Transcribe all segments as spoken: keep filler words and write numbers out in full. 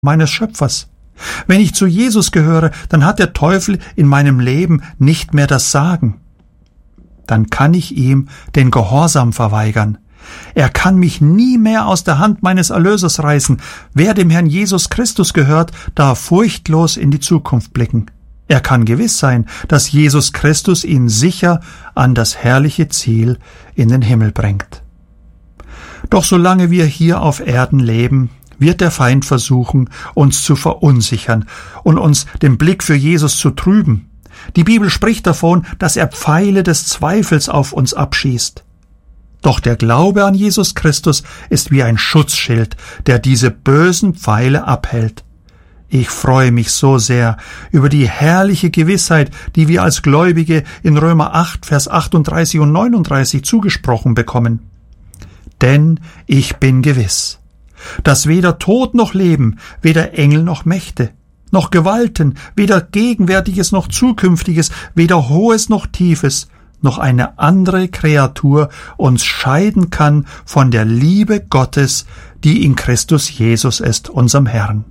meines Schöpfers. Wenn ich zu Jesus gehöre, dann hat der Teufel in meinem Leben nicht mehr das Sagen. Dann kann ich ihm den Gehorsam verweigern. Er kann mich nie mehr aus der Hand meines Erlösers reißen. Wer dem Herrn Jesus Christus gehört, darf furchtlos in die Zukunft blicken. Er kann gewiss sein, dass Jesus Christus ihn sicher an das herrliche Ziel in den Himmel bringt. Doch solange wir hier auf Erden leben, wird der Feind versuchen, uns zu verunsichern und uns den Blick für Jesus zu trüben. Die Bibel spricht davon, dass er Pfeile des Zweifels auf uns abschießt. Doch der Glaube an Jesus Christus ist wie ein Schutzschild, der diese bösen Pfeile abhält. Ich freue mich so sehr über die herrliche Gewissheit, die wir als Gläubige in Römer acht, Vers achtunddreißig und neununddreißig zugesprochen bekommen. Denn ich bin gewiss, dass weder Tod noch Leben, weder Engel noch Mächte, noch Gewalten, weder Gegenwärtiges noch Zukünftiges, weder Hohes noch Tiefes, noch eine andere Kreatur uns scheiden kann von der Liebe Gottes, die in Christus Jesus ist, unserem Herrn.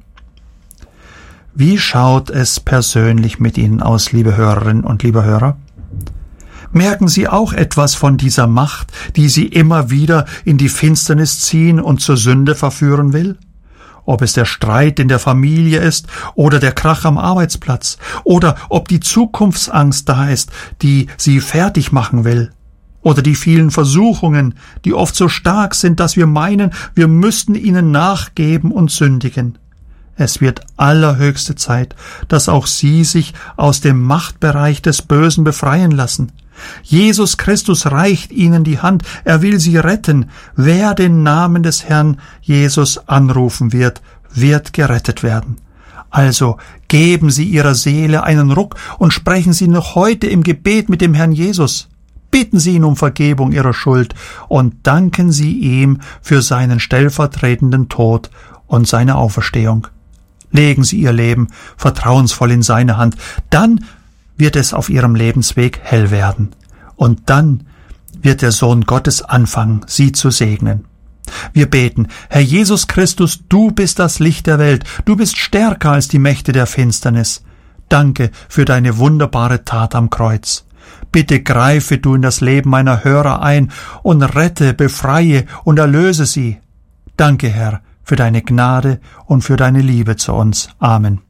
Wie schaut es persönlich mit Ihnen aus, liebe Hörerinnen und liebe Hörer? Merken Sie auch etwas von dieser Macht, die Sie immer wieder in die Finsternis ziehen und zur Sünde verführen will? Ob es der Streit in der Familie ist oder der Krach am Arbeitsplatz oder ob die Zukunftsangst da ist, die Sie fertig machen will oder die vielen Versuchungen, die oft so stark sind, dass wir meinen, wir müssten ihnen nachgeben und sündigen. Es wird allerhöchste Zeit, dass auch Sie sich aus dem Machtbereich des Bösen befreien lassen. Jesus Christus reicht Ihnen die Hand, er will Sie retten. Wer den Namen des Herrn Jesus anrufen wird, wird gerettet werden. Also geben Sie Ihrer Seele einen Ruck und sprechen Sie noch heute im Gebet mit dem Herrn Jesus. Bitten Sie ihn um Vergebung Ihrer Schuld und danken Sie ihm für seinen stellvertretenden Tod und seine Auferstehung. Legen Sie Ihr Leben vertrauensvoll in seine Hand, dann wird es auf Ihrem Lebensweg hell werden. Und dann wird der Sohn Gottes anfangen, Sie zu segnen. Wir beten, Herr Jesus Christus, du bist das Licht der Welt, du bist stärker als die Mächte der Finsternis. Danke für deine wunderbare Tat am Kreuz. Bitte greife du in das Leben meiner Hörer ein und rette, befreie und erlöse sie. Danke, Herr, für deine Gnade und für deine Liebe zu uns. Amen.